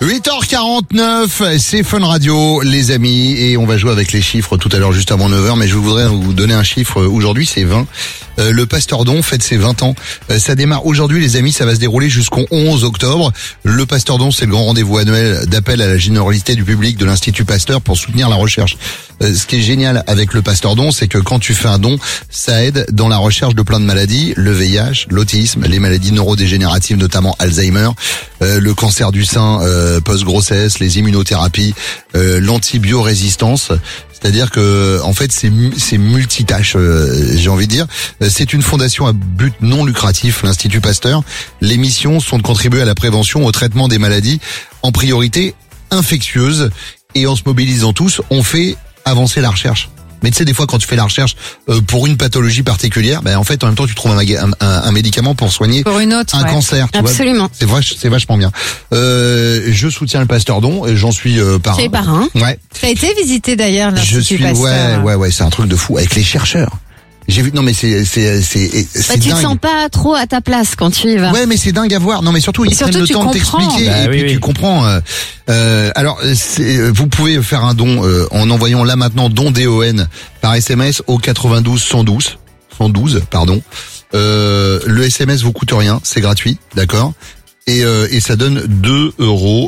8h49, c'est Fun Radio, les amis, et on va jouer avec les chiffres tout à l'heure, juste avant 9h, mais je voudrais vous donner un chiffre. Aujourd'hui, c'est 20. Le Pasteur Don fête ses 20 ans. Ça démarre aujourd'hui, les amis, ça va se dérouler jusqu'au 11 octobre. Le Pasteur Don, c'est le grand rendez-vous annuel d'appel à la générosité du public de l'Institut Pasteur pour soutenir la recherche. Ce qui est génial avec le Pasteur Don, c'est que quand tu fais un don, ça aide dans la recherche de plein de maladies, le VIH, l'autisme, les maladies neurodégénératives, notamment Alzheimer, le cancer du sein post-grossesse, les immunothérapies, l'antibiorésistance. C'est-à-dire que, en fait, c'est multitâche, j'ai envie de dire. C'est une fondation à but non lucratif, l'Institut Pasteur. Les missions sont de contribuer à la prévention, au traitement des maladies, en priorité infectieuses. Et en se mobilisant tous, on fait avancer la recherche. Mais tu sais, des fois, quand tu fais la recherche pour une pathologie particulière, en fait, en même temps, tu trouves un médicament pour soigner pour une autre, un cancer. Tu Absolument. vois, c'est vachement bien. Je soutiens le Pasteur Don et j'en suis parrain. Tu es parrain. Ouais. Tu as été visité d'ailleurs l'Institut Pasteur. Ouais, c'est un truc de fou avec les chercheurs. J'ai vu, non mais c'est tu te dingue. sens pas trop à ta place quand tu y vas. Ouais, mais c'est dingue à voir. Non mais surtout ils prennent le temps de t'expliquer et puis tu comprends. Alors vous pouvez faire un don en envoyant là maintenant don DON par SMS au 92 112 pardon. Le SMS vous coûte rien, c'est gratuit, d'accord. Et ça donne 2 euros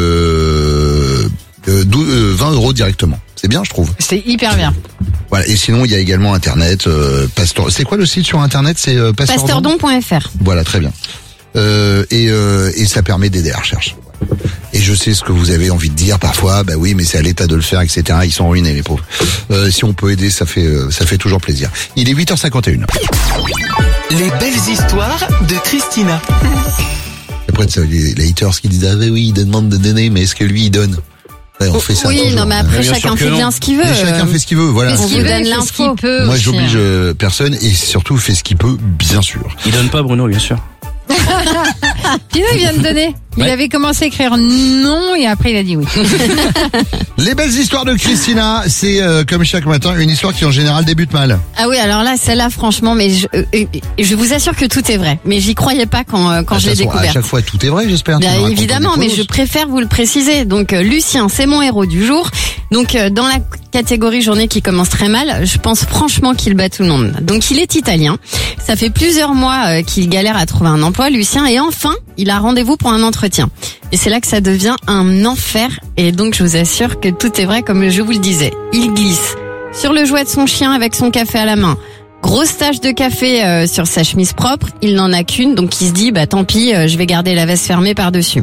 20 euros directement. C'est bien, je trouve. C'est hyper bien. Voilà. Et sinon, il y a également Internet, Pasteur. C'est quoi le site sur Internet? C'est pasteurdon.fr. Voilà, très bien. Et ça permet d'aider la recherche. Et je sais ce que vous avez envie de dire parfois. Bah oui, mais c'est à l'État de le faire, etc. Ils sont ruinés, les pauvres. Si on peut aider, ça fait toujours plaisir. Il est 8h51. Les belles histoires de Christina. Après, les haters qui disent, ah oui, il demande de donner, mais est-ce que lui, il donne? Ouais, on fait ça oui, toujours. Non, mais après, chacun fait bien ce qu'il veut. Et chacun fait ce qu'il veut, voilà. Fait ce qu'il donne l'info. Moi, j'oblige personne et surtout, fait ce qu'il peut, bien sûr. Il donne pas, Bruno, bien sûr. Pino, il vient de donner. Il avait commencé à écrire non et après il a dit oui. Les belles histoires de Christina, c'est comme chaque matin une histoire qui en général débute mal. Ah oui, alors là, celle-là, franchement, mais je vous assure que tout est vrai. Mais j'y croyais pas quand je l'ai découvert. À chaque fois, tout est vrai, j'espère. Bien évidemment, mais je préfère vous le préciser. Donc Lucien, c'est mon héros du jour. Donc dans la catégorie journée qui commence très mal, je pense franchement qu'il bat tout le monde. Donc il est italien. Ça fait plusieurs mois qu'il galère à trouver un emploi, Lucien, et enfin, il a rendez-vous pour un entretien. Et c'est là que ça devient un enfer. Et donc je vous assure que tout est vrai comme je vous le disais. Il glisse sur le jouet de son chien avec son café à la main. Grosse tache de café sur sa chemise propre. Il n'en a qu'une, donc il se dit tant pis, je vais garder la veste fermée par-dessus.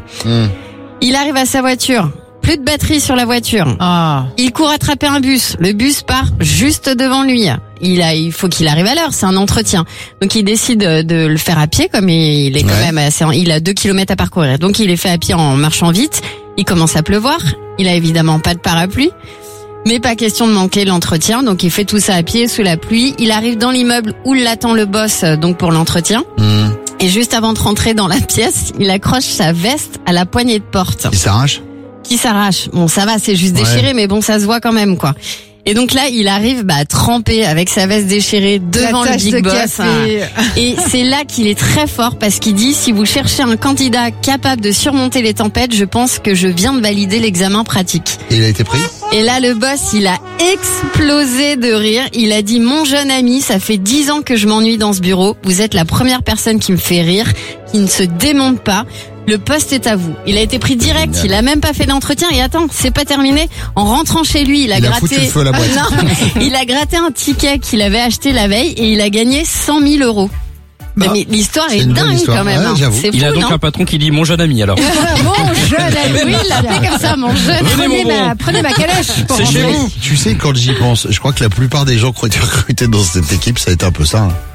Il arrive à sa voiture. Plus de batterie sur la voiture. Il court attraper un bus. Le bus part juste devant lui. Il faut qu'il arrive à l'heure, c'est un entretien. Donc il décide de le faire à pied, comme il est quand même il a 2 kilomètres à parcourir. Donc il est fait à pied en marchant vite. Il commence à pleuvoir. Il a évidemment pas de parapluie. Mais pas question de manquer l'entretien. Donc il fait tout ça à pied, sous la pluie. Il arrive dans l'immeuble où l'attend le boss, donc pour l'entretien. Et juste avant de rentrer dans la pièce, il accroche sa veste à la poignée de porte. Il s'arrache? Qui s'arrache. Bon, ça va, c'est juste déchiré, mais bon, ça se voit quand même, quoi. Et donc là, il arrive trempé avec sa veste déchirée devant le big boss. Et c'est là qu'il est très fort parce qu'il dit, si vous cherchez un candidat capable de surmonter les tempêtes, je pense que je viens de valider l'examen pratique. Et il a été pris? Et là, le boss, il a explosé de rire. Il a dit, mon jeune ami, ça fait 10 ans que je m'ennuie dans ce bureau. Vous êtes la première personne qui me fait rire, qui ne se démonte pas. Le poste est à vous. Il a été pris direct. Il a même pas fait d'entretien. Et attends, c'est pas terminé. En rentrant chez lui, il a gratté. Foutu le feu à la boîte. Non, il a gratté un ticket qu'il avait acheté la veille et il a gagné 100 000 euros. Mais l'histoire est dingue quand même. C'est fou, il a donc un patron qui dit mon jeune ami alors. Mon jeune ami. Oui, il l'a fait comme ça, mon jeune. Prenez ma calèche. C'est chez vous. Tu sais, quand j'y pense, je crois que la plupart des gens qui ont été recrutés dans cette équipe, ça a été un peu ça.